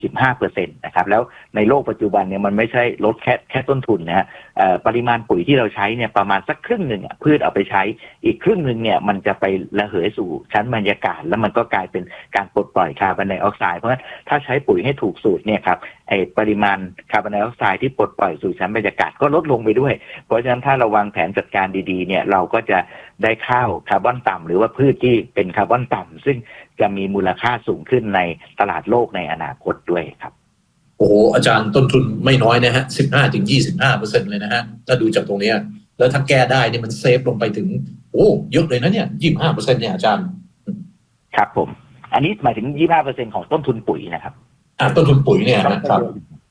15%นะครับแล้วในโลกปัจจุบันเนี่ยมันไม่ใช่ลดแค่ต้นทุนนะฮะปริมาณปุ๋ยที่เราใช้เนี่ยประมาณสักครึ่งหนึ่งพืชเอาไปใช้อีกครึ่งหนึ่งเนี่ยมันจะไประเหยสู่ชั้นบรรยากาศแล้วมันก็กลายเป็นการปลดปล่อยคาร์บอนไดออกไซด์เพราะฉะนั้นถ้าใช้ปุ๋ยให้ถูกสูตรเนี่ยครับปริมาณคาร์บอนไดออกไซด์ที่ปลดปล่อยสู่ชั้นบรรยากาศก็ลดลงไปด้วยเพราะฉะนั้นถ้าเราวางแผนจัดการดีๆเนี่ยเราก็จะได้ข้าวคาร์บอนต่ำหรือว่าพืชที่เป็นคาร์บอนต่ำซึ่งจะมีมูลค่าสูงขึ้นในตลาดโลกในอนาคตด้วยครับโอ้อาจารย์ต้นทุนไม่น้อยนะฮะ 15-25% เลยนะฮะถ้าดูจากตรงนี้แล้วถ้าแก้ได้เนี่ยมันเซฟลงไปถึงเยอะเลยนะเนี่ย 25% เนี่ยอาจารย์ครับผมอันนี้หมายถึง 25% ของต้นทุนปุ๋ยนะครับต้นทุนปุ๋ยเนี่ยนะครับ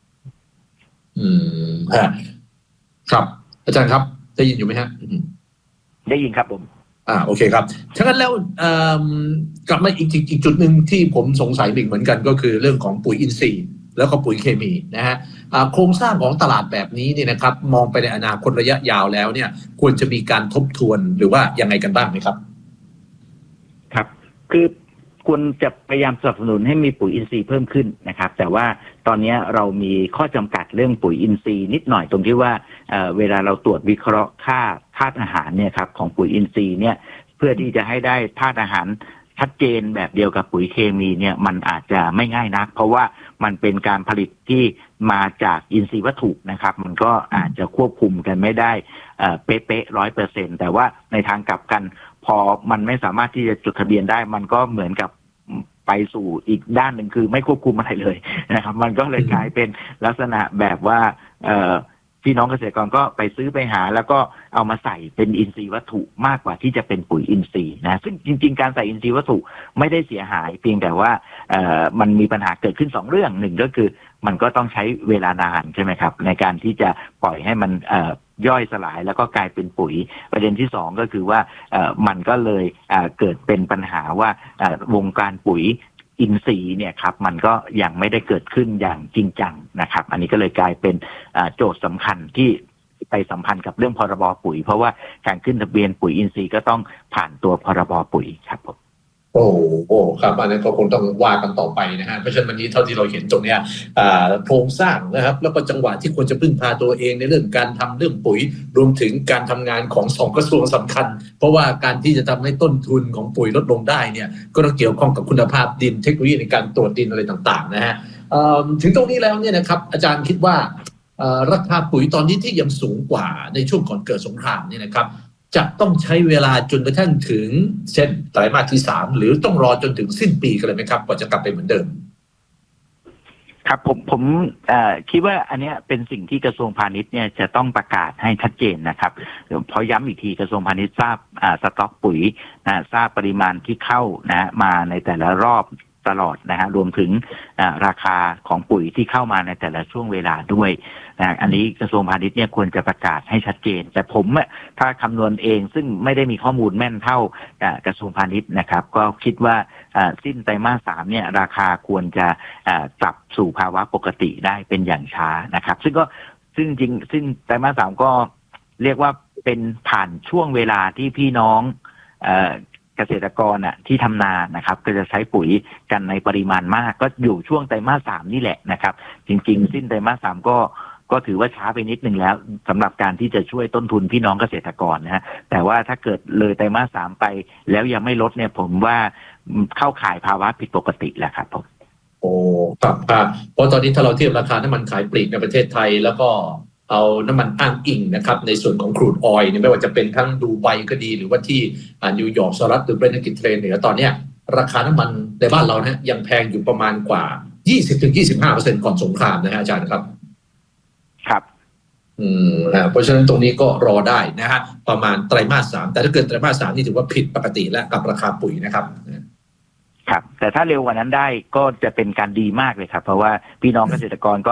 ครับอาจารย์ครับได้ยินอยู่ไหมฮะได้ยินครับผมโอเคครับฉะนั้นแล้วกลับมาอีกจุดหนึ่งที่ผมสงสัยอีกเหมือนกันก็คือเรื่องของปุ๋ยอินทรีย์แล้วก็ปุ๋ยเคมีนะฮะโครงสร้างของตลาดแบบนี้เนี่ยนะครับมองไปในอนาคตระยะยาวแล้วเนี่ยควรจะมีการทบทวนหรือว่ายังไงกันบ้างไหมครับครับคือควรจะพยายามสนับสนุนให้มีปุ๋ยอินทรีย์เพิ่มขึ้นนะครับแต่ว่าตอนนี้เรามีข้อจำกัดเรื่องปุ๋ยอินทรีย์นิดหน่อยตรงที่ว่าเวลาเราตรวจวิเคราะห์ค่าธาตุอาหารเนี่ยครับของปุ๋ยอินทรีย์เนี่ยเพื่อที่จะให้ได้ธาตุอาหารชัดเจนแบบเดียวกับปุ๋ยเคมีเนี่ยมันอาจจะไม่ง่ายนักเพราะว่ามันเป็นการผลิตที่มาจากอินทรีย์วัตถุนะครับมันก็อาจจะควบคุมกันไม่ได้เป๊ะ100%แต่ว่าในทางกลับกันพอมันไม่สามารถที่จะจดทะเบียนได้มันก็เหมือนกับไปสู่อีกด้านหนึ่งคือไม่ควบคุมอะไรเลยนะครับมันก็เลยกลายเป็นลักษณะแบบว่าพี่น้องเกษตรกรก็ไปซื้อไปหาแล้วก็เอามาใส่เป็นอินทรีย์วัตถุมากกว่าที่จะเป็นปุ๋ยอินทรีย์นะซึ่งจริงๆการใส่อินทรีย์วัตถุไม่ได้เสียหายเพียงแต่ว่ามันมีปัญหาเกิดขึ้น2เรื่องหนึ่งก็คือมันก็ต้องใช้เวลานานใช่ไหมครับในการที่จะปล่อยให้มันย่อยสลายแล้วก็กลายเป็นปุ๋ยประเด็นที่2ก็คือว่ามันก็เลยเกิดเป็นปัญหาว่าวงการปุ๋ยอินทรีย์เนี่ยครับมันก็ยังไม่ได้เกิดขึ้นอย่างจริงจังนะครับอันนี้ก็เลยกลายเป็นโจทย์สำคัญที่ไปสัมพันธ์กับเรื่องพรบปุ๋ยเพราะว่าการขึ้นทะเบียนปุ๋ยอินทรีย์ก็ต้องผ่านตัวพรบปุ๋ยครับผมครับอันนั้นก็คงต้องว่ากันต่อไปนะฮะเพราะฉะนั้นวันนี้เท่าที่เราเห็นตรงเนี้ยโครงสร้างนะครับแล้วก็จังหวะที่ควรจะพึ่งพาตัวเองในเรื่องการทำเรื่องปุ๋ยรวมถึงการทำงานของ2กระทรวงสำคัญเพราะว่าการที่จะทำให้ต้นทุนของปุ๋ยลดลงได้เนี่ยก็ต้องเกี่ยวข้องกับคุณภาพดินเทคโนโลยีในการตรวจดินอะไรต่างๆนะฮะถึงตรงนี้แล้วเนี่ยนะครับอาจารย์คิดว่าราคาปุ๋ยตอนนี้ที่ยังสูงกว่าในช่วงก่อนเกิดสงครามเนี่ยนะครับจะต้องใช้เวลาจนกระทั่งถึงเช่นไตรมาสที่3หรือต้องรอจนถึงสิ้นปีกันเลยไหมครับกว่าจะกลับไปเหมือนเดิมครับผมคิดว่าอันนี้เป็นสิ่งที่กระทรวงพาณิชย์เนี่ยจะต้องประกาศให้ชัดเจนนะครับเพราะย้ำอีกทีกระทรวงพาณิชย์ทราบสต็อกปุ๋ยทราบปริมาณที่เข้านะมาในแต่ละรอบตลอดนะฮะรวมถึงราคาของปุ๋ยที่เข้ามาในแต่ละช่วงเวลาด้วยอันนี้กระทรวงพาณิชย์เนี่ยควรจะประกาศให้ชัดเจนแต่ผมถ้าคำนวณเองซึ่งไม่ได้มีข้อมูลแม่นเท่ากระทรวงพาณิชย์นะครับก็คิดว่าสิ้นไตรมาส 3เนี่ยราคาควรจะกลับสู่ภาวะปกติได้เป็นอย่างช้านะครับซึ่งจริงซึ่งไตรมาส 3ก็เรียกว่าเป็นผ่านช่วงเวลาที่พี่น้องเกษตรกรที่ทำนานะครับก็จะใช้ปุ๋ยกันในปริมาณมากก็อยู่ช่วงไตรมาส 3นี่แหละนะครับจริงๆสิ้นไตรมาส 3ก็ถือว่าช้าไปนิดนึงแล้วสำหรับการที่จะช่วยต้นทุนพี่น้องเกษตรกรนะฮะแต่ว่าถ้าเกิดเลยไตรมาส 3ไปแล้วยังไม่ลดเนี่ยผมว่าเข้าข่ายภาวะผิดปกติแล้วครับผมครับเพราะตอนนี้ถ้าเราเทียบราคาน้ำมันขายปลีกในประเทศไทยแล้วก็เอาน้ำมันอ้างอิงนะครับในส่วนของครูดออยล์เนี่ยไม่ว่าจะเป็นทั้งดูไบก็ดีหรือว่าที่นิวยอร์กสหรัฐหรือเบรนท์กินเทรนเนี่ยตอนนี้ราคาน้ำมันในบ้านเรานะยังแพงอยู่ประมาณกว่า 20-25% ก่อนสงครามนะฮะอาจารย์ครับครับเพราะฉะนั้นตรงนี้ก็รอได้นะฮะประมาณไตรมาส 3แต่ถ้าเกิดไตรมาส 3นี่ถือว่าผิดปกติและกับราคาปุ๋ยนะครับครับแต่ถ้าเร็วกว่านั้นได้ก็จะเป็นการดีมากเลยครับเพราะว่าพี่น้องเกษตรกรก็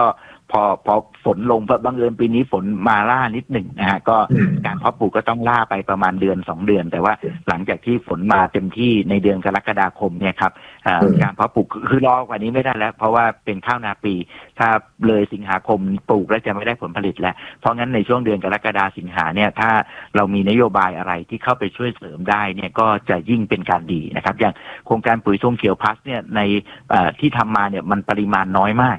พอฝนลงบังเอิญปีนี้ฝนมาล่านิดหนึ่งนะฮะก็การเพาะปลูกก็ต้องล่าไปประมาณเดือน2 เดือนแต่ว่าหลังจากที่ฝนมาเต็มที่ในเดือนกรกฎาคมเนี่ยครับการเพาะปลูกคือรอกว่านี้ไม่ได้แล้วเพราะว่าเป็นข้าวนาปีถ้าเลยสิงหาคมปลูกแล้วจะไม่ได้ผลผลิตแล้วเพราะงั้นในช่วงเดือนกรกฎาสิงหาเนี่ยถ้าเรามีนโยบายอะไรที่เข้าไปช่วยเสริมได้เนี่ยก็จะยิ่งเป็นการดีนะครับอย่างโครงการปุ๋ยส้มเขียวพลัสเนี่ยในที่ทำมาเนี่ยมันปริมาณน้อยมาก